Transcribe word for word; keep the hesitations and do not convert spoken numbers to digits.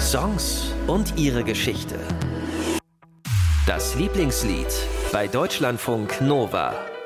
Songs und ihre Geschichte. Das Lieblingslied bei Deutschlandfunk Nova.